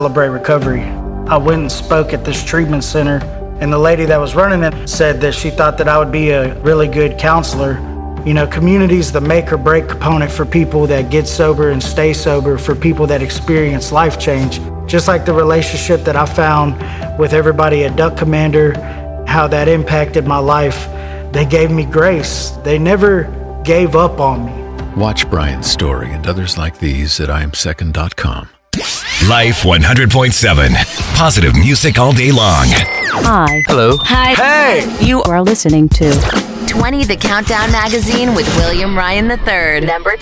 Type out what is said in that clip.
Celebrate Recovery. I went and spoke at this treatment center, and the lady that was running it said that she thought that I would be a really good counselor. You know, community is the make or break component for people that get sober and stay sober, for people that experience life change. Just like the relationship that I found with everybody at Duck Commander, how that impacted my life. They gave me grace. They never gave up on me. Watch Brian's story and others like these at imsecond.com. Life 100.7. Positive music all day long. Hi. Hello. Hi. Hey! You are listening to 20 The Countdown Magazine with William Ryan III. Number